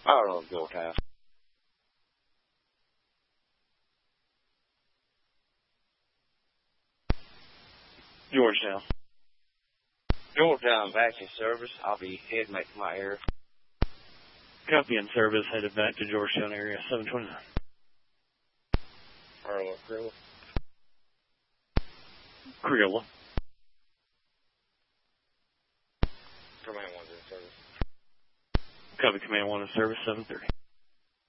I don't know, Georgetown. Georgetown. Georgetown, back in service. I'll be heading back to my area. Copy in service, headed back to Georgetown area, 729. Arlo, Creola. Creola. Command 1's in service. Copy, Command 1 in service, 730.